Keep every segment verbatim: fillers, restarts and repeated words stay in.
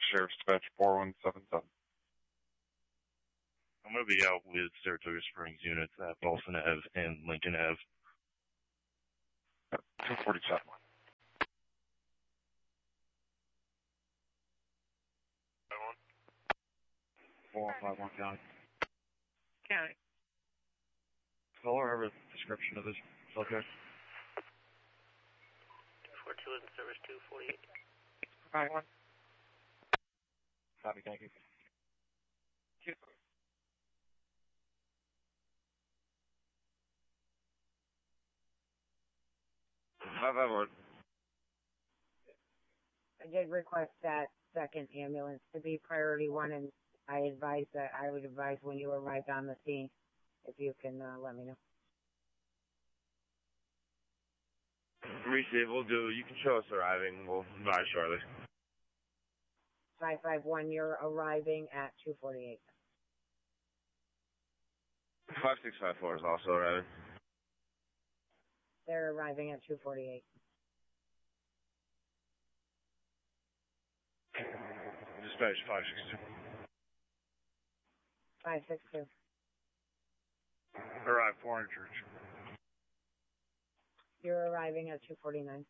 Sheriff's Dispatch four one seven seven. I'm going to be out with Saratoga Springs units at Bolson Ave and Lincoln Ave. two forty-seven. four one five one County. County. Caller, have a description of this subject. two four two in service two forty-eight. Provide one. Copy, thank you. Two. Have that word. I did request that second ambulance to be priority one, and I advised that I would advise when you arrived on the scene, if you can uh, let me know. Receive, we'll do. You can show us arriving. We'll advise shortly. five five one, you're arriving at two forty-eight. five six five four is also arriving. They're arriving at two forty-eight. Dispatch five six two. five six two. Arrive, four hundred Church. You're arriving at two forty-nine.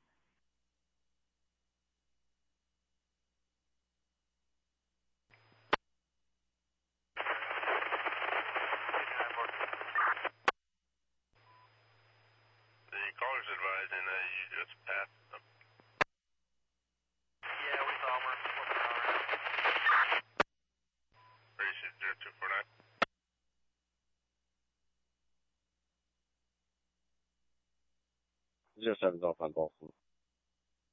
The caller's advising that you just passed them. Yeah, we saw him. We're flipping around. Receive zero two four nine. Zero seven's off on Bolson.